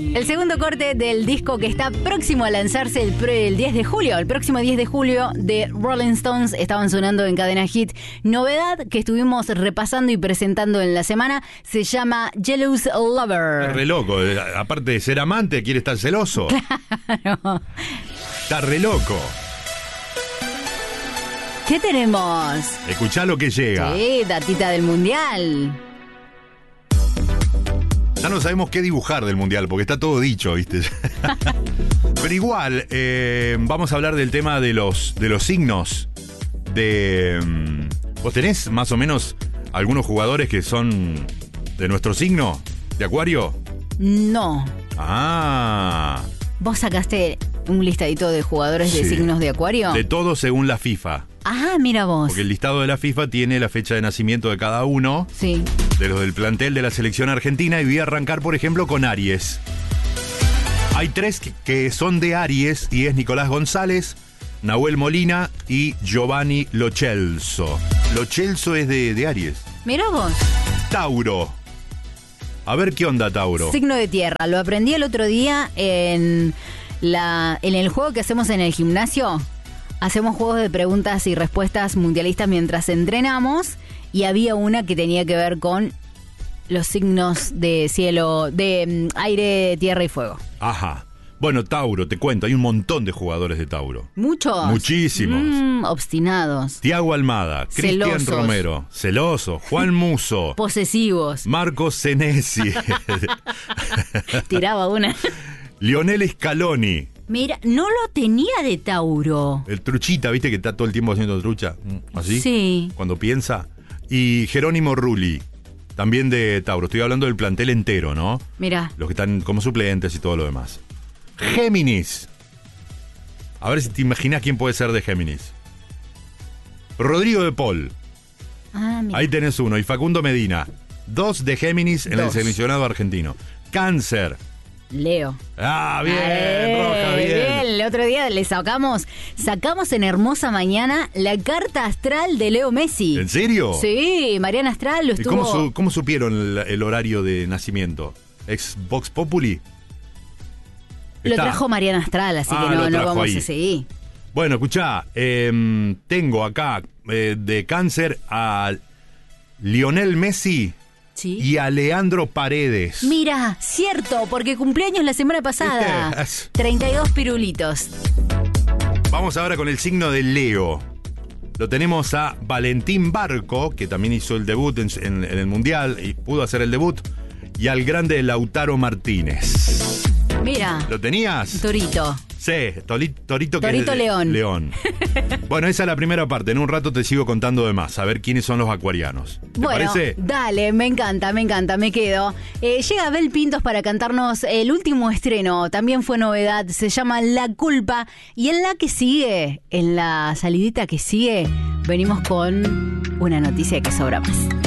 El segundo corte del disco que está próximo a lanzarse el 10 de julio, el próximo 10 de julio de Rolling Stones, estaban sonando en Cadena Hit. Novedad que estuvimos repasando y presentando en la semana, se llama Jealous Lover. Está re loco, aparte de ser amante, quiere estar celoso. Claro. Está re loco. ¿Qué tenemos? Escuchá lo que llega. Sí, datita del Mundial. Ya no sabemos qué dibujar del Mundial, porque está todo dicho, ¿viste? Pero igual, vamos a hablar del tema de los signos. ¿Vos tenés más o menos algunos jugadores que son de nuestro signo? ¿De Acuario? No. Ah. ¿Vos sacaste un listadito de jugadores de Sí. signos de Acuario? De todo según la FIFA. Ah, mira vos. Porque el listado de la FIFA tiene la fecha de nacimiento de cada uno, Sí. de los del plantel de la selección argentina, y voy a arrancar, por ejemplo, con Aries. Hay tres que son de Aries, y es Nicolás González, Nahuel Molina y Giovanni Lo Celso. Lo Celso es de Aries. Mira vos. Tauro. A ver qué onda, Tauro. Signo de tierra. Lo aprendí el otro día en el juego que hacemos en el gimnasio. Hacemos juegos de preguntas y respuestas mundialistas mientras entrenamos, y había una que tenía que ver con los signos de cielo, de aire, tierra y fuego. Ajá. Bueno, Tauro, te cuento, hay un montón de jugadores de Tauro. ¿Muchos? Muchísimos. Obstinados. Tiago Almada, Cristian Celosos. Romero, celoso, Juan Muso, Posesivos. Marcos Senesi, Tiraba una. Lionel Scaloni, Mira, no lo tenía de Tauro. el truchita, ¿viste que está todo el tiempo haciendo trucha? ¿Así? Sí. Cuando piensa. Y Jerónimo Rulli, también de Tauro. Estoy hablando del plantel entero, ¿no? Mira. Los que están como suplentes y todo lo demás. Géminis. A ver si te imaginas quién puede ser de Géminis. Rodrigo de Paul. Ah, mira. Ahí tenés uno. Y Facundo Medina. 2 de Géminis en el Dos. seleccionado argentino. Cáncer. Leo. Ah, bien, Roja, bien. El otro día le sacamos en Hermosa Mañana la carta astral de Leo Messi. ¿En serio? Sí, Mariana Astral lo ¿Y estuvo. cómo supieron el horario de nacimiento? ¿Ex Vox Populi? Lo Está. trajo Mariana Astral, así que lo no trajo vamos ahí. a seguir. Bueno, escuchá, tengo acá de Cáncer a Lionel Messi Sí. y a Leandro Paredes. Mira, cierto, porque cumpleaños la semana pasada. ¿Viste? 32 pirulitos. Vamos ahora con el signo de Leo. Lo tenemos a Valentín Barco, que también hizo el debut en el Mundial y pudo hacer el debut, y al grande Lautaro Martínez. Mira, ¿Lo tenías? Torito. Sí, Torito que Torito es León. León. Bueno, esa es la primera parte. En un rato te sigo contando de más, a ver quiénes son los acuarianos. ¿Te Bueno, parece? dale, me encanta, me quedo. Llega Bel Pintos para cantarnos el último estreno, también fue novedad, se llama La Culpa, y en la que sigue, en la salidita que sigue, venimos con una noticia que sobra más.